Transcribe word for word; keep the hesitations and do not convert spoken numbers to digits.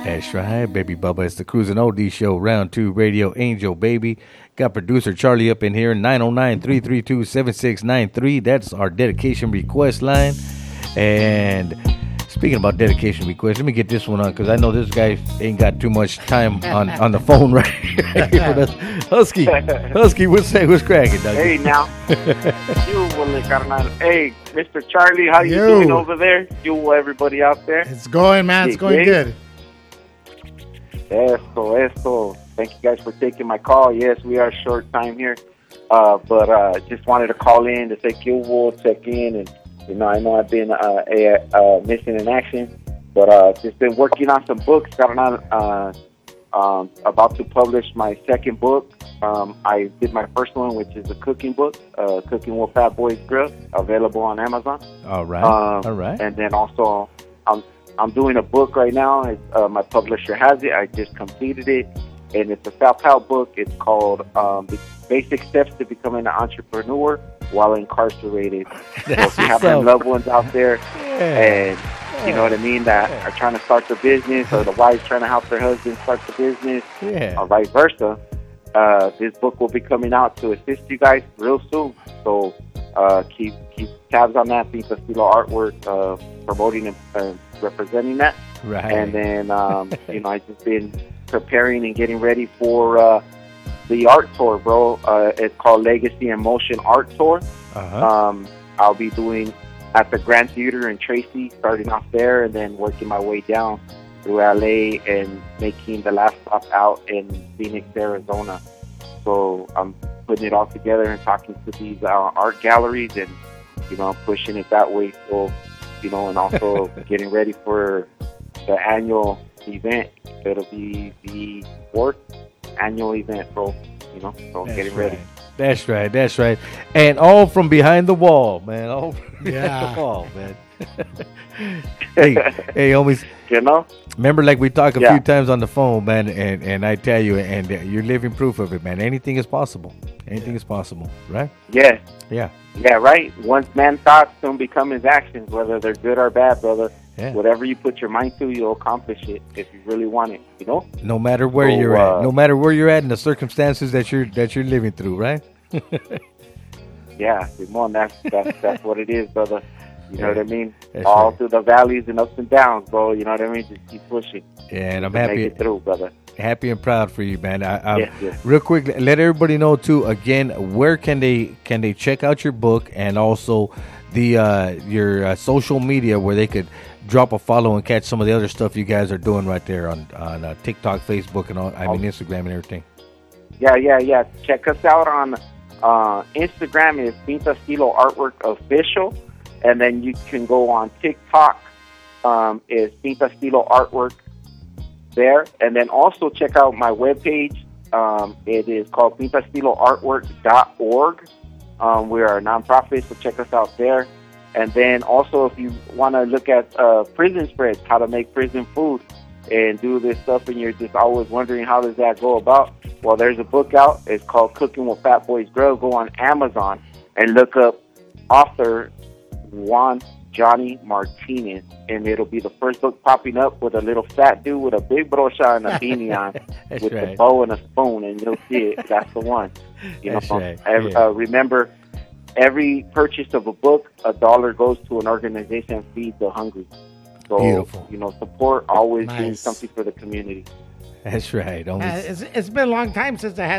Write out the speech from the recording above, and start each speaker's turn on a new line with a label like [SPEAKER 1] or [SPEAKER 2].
[SPEAKER 1] That's right, baby Bubba. It's the Cruising O D Show, Round two Radio Angel, baby. Got producer Charlie up in here, nine oh nine, three three two, seven six nine three. That's our dedication request line. And speaking about dedication requests, let me get this one on because I know this guy ain't got too much time on, on the phone right here. Husky, Husky, what's, what's cracking, Doug?
[SPEAKER 2] Hey, now. You, carnal. Hey, Mister Charlie, how you, you doing over there? You, everybody out there?
[SPEAKER 3] It's going, man. It's going good.
[SPEAKER 2] Eso, eso. Thank you guys for taking my call. Yes, we are short time here. Uh, but uh, just wanted to call in to say Q-Wool, check in. And, you know, I know I've been uh, a, uh, missing in action. But uh, just been working on some books. Got on, uh, um, about to publish my second book. Um, I did my first one, which is a cooking book, uh, Cooking with Fat Boys Grill, available on Amazon.
[SPEAKER 1] All right.
[SPEAKER 2] Um,
[SPEAKER 1] All right.
[SPEAKER 2] And then also, I'm I'm doing a book right now. It's, uh, my publisher has it. I just completed it, and it's a self-help book. It's called um, The Basic Steps to Becoming an Entrepreneur While Incarcerated. So if you have some loved ones out there, yeah. and you know what I mean, that yeah. are trying to start their business, or the wives trying to help their husband start the business,
[SPEAKER 1] yeah.
[SPEAKER 2] or vice versa, uh, this book will be coming out to assist you guys real soon. So uh, keep keep tabs on that. Pinta Estilo Artwork, uh, promoting and uh, representing that.
[SPEAKER 1] Right.
[SPEAKER 2] And then, um, you know, I've just been preparing and getting ready for uh, the art tour, bro. Uh, it's called Legacy in Motion Art Tour.
[SPEAKER 1] Uh-huh.
[SPEAKER 2] Um, I'll be doing at the Grand Theater in Tracy, starting off there, and then working my way down through L A and making the last stop out in Phoenix, Arizona. So I'm putting it all together and talking to these uh, art galleries and, you know, pushing it that way. So, you know, and also getting ready for the annual event. It'll be the fourth annual event, bro. You know, so
[SPEAKER 1] That's
[SPEAKER 2] getting
[SPEAKER 1] right.
[SPEAKER 2] ready.
[SPEAKER 1] That's right. That's right. And all from behind the wall, man. All from
[SPEAKER 3] yeah.
[SPEAKER 1] behind the wall, man. hey, hey, homies.
[SPEAKER 2] You know?
[SPEAKER 1] Remember, like we talked a
[SPEAKER 2] yeah.
[SPEAKER 1] few times on the phone, man, and, and I tell you, and you're living proof of it, man. Anything is possible. Anything
[SPEAKER 3] yeah.
[SPEAKER 1] is possible, right?
[SPEAKER 2] Yeah.
[SPEAKER 1] Yeah.
[SPEAKER 2] Yeah, right. Once man's thoughts don't become his actions, whether they're good or bad, brother.
[SPEAKER 1] Yeah.
[SPEAKER 2] Whatever you put your mind to, you'll accomplish it if you really want it. You know.
[SPEAKER 1] No matter where
[SPEAKER 2] so,
[SPEAKER 1] you're
[SPEAKER 2] uh,
[SPEAKER 1] at, no matter where you're at, in the circumstances that you're that you're living through, right?
[SPEAKER 2] yeah, Simon, that's that's that's what it is, brother. You know
[SPEAKER 1] yeah.
[SPEAKER 2] what I mean?
[SPEAKER 1] That's
[SPEAKER 2] All
[SPEAKER 1] right.
[SPEAKER 2] through the valleys and ups and downs, bro. You know what I mean? Just keep pushing.
[SPEAKER 1] Yeah, and I'm
[SPEAKER 2] to
[SPEAKER 1] happy.
[SPEAKER 2] Make it through, brother.
[SPEAKER 1] Happy and proud for you, man. I, I,
[SPEAKER 2] yeah, yeah.
[SPEAKER 1] Real quick, let everybody know too. Again, where can they can they check out your book and also the uh, your uh, social media where they could drop a follow and catch some of the other stuff you guys are doing right there on on uh, TikTok, Facebook, and all, I mean Instagram and everything.
[SPEAKER 2] Yeah, yeah, yeah. Check us out on uh, Instagram is Pinta Estilo Artwork Official, and then you can go on TikTok um, is Pinta Estilo Artwork there, and then also check out my webpage. Um, it is called pinta estilo artwork dot org. Um, we are a nonprofit, so check us out there. And then also, if you want to look at uh, prison spreads, how to make prison food and do this stuff, and you're just always wondering how does that go about, well, there's a book out. It's called Cooking with Fat Boys Grill. Go on Amazon and look up author Juan Johnny Martinez, and it'll be the first book popping up with a little fat dude with a big brocha and a beanie on with
[SPEAKER 1] right.
[SPEAKER 2] a bow and a spoon, and you'll see it. That's the one. You
[SPEAKER 1] That's
[SPEAKER 2] know,
[SPEAKER 1] right.
[SPEAKER 2] every,
[SPEAKER 1] yeah.
[SPEAKER 2] uh, remember, every purchase of a book, a dollar goes to an organization that feeds the hungry. So,
[SPEAKER 1] Beautiful.
[SPEAKER 2] you know, support, always
[SPEAKER 3] Nice.
[SPEAKER 2] doing something for the community.
[SPEAKER 1] That's right.
[SPEAKER 3] Uh, it's, it's been a long time since I had